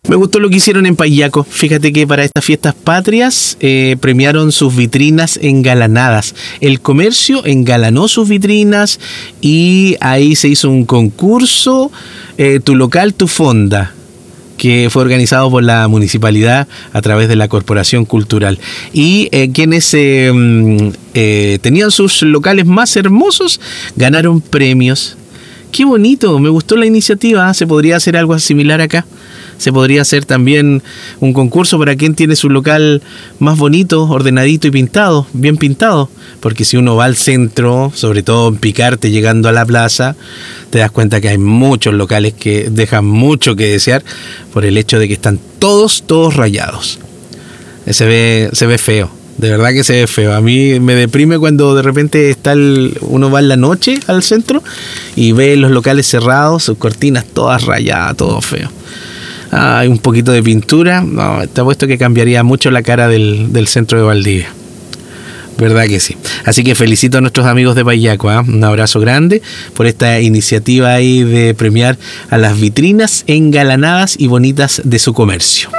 Me gustó lo que hicieron en Payaco. Fíjate que para estas fiestas patrias premiaron sus vitrinas engalanadas. El comercio engalanó sus vitrinas y ahí se hizo un concurso, Tu local, tu fonda, que fue organizado por la municipalidad a través de la Corporación Cultural. Y quienes tenían sus locales más hermosos ganaron premios. Qué bonito, me gustó la iniciativa. Se podría hacer algo similar acá. Se podría hacer también un concurso para quien tiene su local más bonito, ordenadito y pintado, bien pintado. Porque si uno va al centro, sobre todo en Picarte, llegando a la plaza, te das cuenta que hay muchos locales que dejan mucho que desear por el hecho de que están todos rayados. Se ve feo. De verdad que se ve feo. A mí me deprime cuando de repente uno va en la noche al centro y ve los locales cerrados, sus cortinas todas rayadas, todo feo. Hay un poquito de pintura. No, te apuesto que cambiaría mucho la cara del centro de Valdivia. ¿Verdad que sí? Así que felicito a nuestros amigos de Payaco, ¿eh? Un abrazo grande por esta iniciativa ahí de premiar a las vitrinas engalanadas y bonitas de su comercio.